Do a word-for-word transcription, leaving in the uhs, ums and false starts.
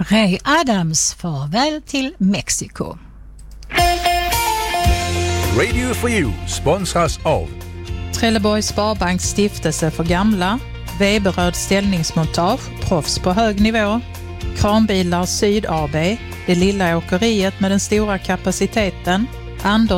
Ray Adams, Farväl till Mexiko. Radio for You sponsras av Trelleborgs Sparbanks stiftelse för gamla, Weberöd ställningsmontage, proffs på hög nivå, Kranbilar Syd A B, det lilla åkeriet med den stora kapaciteten, Anders